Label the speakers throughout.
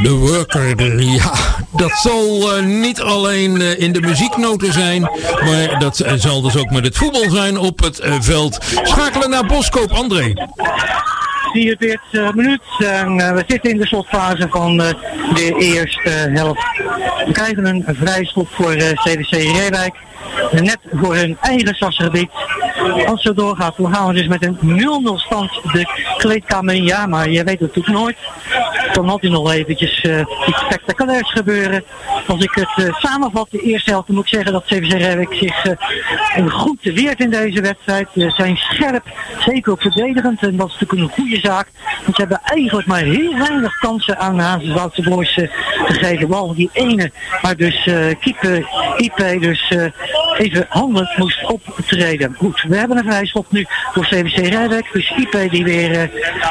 Speaker 1: De Worker, ja, dat zal niet alleen in de muzieknoten zijn, maar dat zal dus ook met het voetbal zijn op het veld. Schakelen naar Boskoop, André.
Speaker 2: 44 minuut en we zitten in de slotfase van de eerste helft. We krijgen een vrije schop voor CVC Reewijk. Net voor hun eigen stadsgebied. Als het doorgaat, dan gaan we dus met een 0-0 stand de kleedkamer in. Ja, maar je weet het natuurlijk nooit. Dan had hij nog eventjes iets spectaculairs gebeuren. Als ik het samenvat, de eerste helft, dan moet ik zeggen dat CVC Reewijk zich goed weert in deze wedstrijd. Ze zijn scherp, zeker ook verdedigend. En dat is natuurlijk een goede zaak. Want ze hebben eigenlijk maar heel weinig kansen aan de Hazenswoudse Boys gegeven. Behalve die ene, maar dus keeper IP dus even handig moest optreden. Goed, we hebben een vrije schop nu voor CVC Reewijk. Dus IP die weer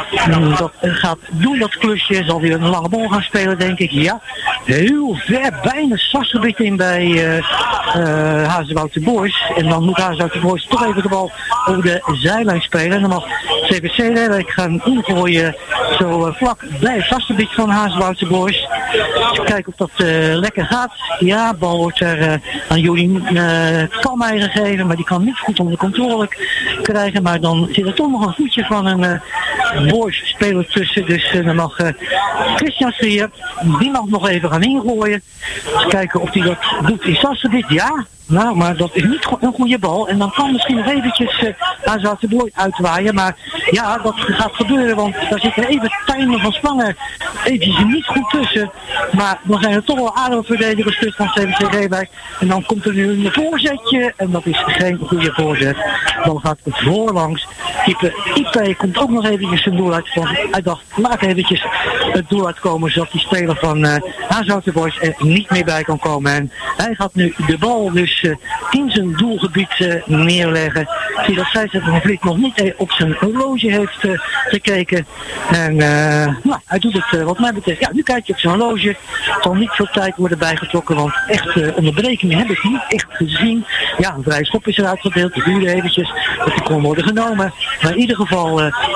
Speaker 2: dat gaat doen, dat klusje. Zal weer een lange bal gaan spelen, denk ik. Ja, heel ver, bijna stadsgebied in bij Hazenswoudse Boys. En dan moet Hazenswoudse Boys toch even de bal over de zijlijn spelen. En dan mag CVC Reewijk gaan ingooien zo vlak bij het stadsgebied van Hazenswoudse Boys. Even kijken of dat lekker gaat. Ja, bal wordt er aan Jolien Kalmeijer gegeven, maar die kan niet goed onder controle krijgen. Maar dan zit er toch nog een voetje van een Boys speler tussen. Dus dan mag Christian Strier, die mag nog even gaan ingooien. Eens kijken of hij dat doet in stadsgebied. Ja. Nou, maar dat is niet een goede bal. En dan kan misschien nog eventjes aan Zwarte Boy uitwaaien. Maar ja, dat gaat gebeuren. Want daar zitten even Tijmen van Spangen eventjes niet goed tussen. Maar dan zijn er toch wel aardige verdedigers tussen van CVC Reewijk. En dan komt er nu een voorzetje. En dat is geen goede voorzet. Dan gaat het voorlangs. Type IP komt ook nog eventjes zijn doel uit. Hij dacht, laat eventjes het doel uitkomen. Zodat die speler van Zwarte Boys er niet meer bij kan komen. En hij gaat nu de bal dus in zijn doelgebied neerleggen. Ik zie dat scheidsrechter van Vliet nog niet op zijn horloge heeft gekeken. En nou, hij doet het wat mij betreft. Ja, nu kijk je op zijn horloge. Er zal niet veel tijd worden bijgetrokken, want echt onderbrekingen heb ik niet echt gezien. Ja, een vrije schop is eruit gedeeld. Het duurde eventjes dat die kon worden genomen. Maar in ieder geval,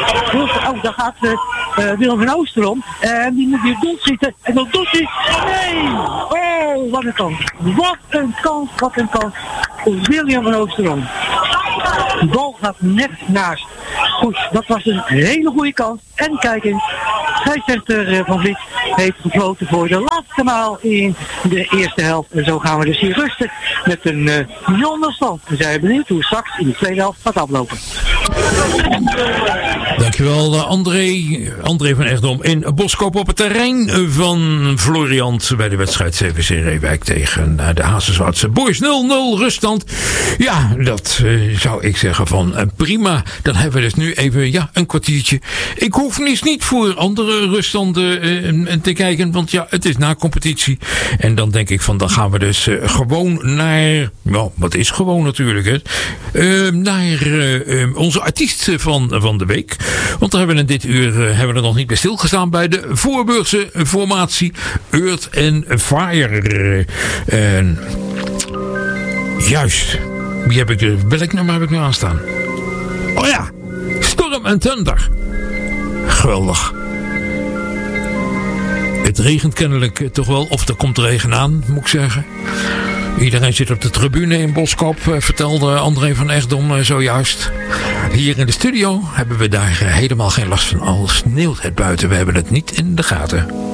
Speaker 2: daar gaat Willem van Oosterom. En die moet weer doel schieten. En dan doet hij. Nee! Oh, wat een kans. Wat een kans, wat een kans. William van Oosterom. De bal gaat net naast. Goed, dat was een hele goede kans. En kijk eens, scheidsrechter van Vliet heeft gefloten voor de laatste maal in de eerste helft. En zo gaan we dus hier rusten met een 0-0 stand. We zijn benieuwd hoe straks in de tweede helft gaat aflopen.
Speaker 1: Dankjewel André van Echtdom in Boskoop op het terrein van Floriant bij de wedstrijd CVC Reewijk tegen de Hazenswoudse Boys. 0-0 ruststand. Ja, dat zou ik zeggen van prima. Dan hebben we dus nu even een kwartiertje. Ik hoef niet voor andere ruststanden te kijken, want ja, het is na competitie. En dan denk ik van, dan gaan we dus gewoon naar, nou, wat is gewoon natuurlijk, hè? Naar onze artiest van de week. Want daar hebben we in dit uur hebben we er nog niet bij stilgestaan bij de Voorburgse formatie Earth and Fire. Juist. Welk nummer heb ik nu aanstaan? Oh ja, Storm and Thunder. Geweldig. Het regent kennelijk toch wel, of er komt regen aan, moet ik zeggen. Iedereen zit op de tribune in Boskoop, vertelde André van Echtdom zojuist. Hier in de studio hebben we daar helemaal geen last van. Al sneeuwt het buiten, we hebben het niet in de gaten.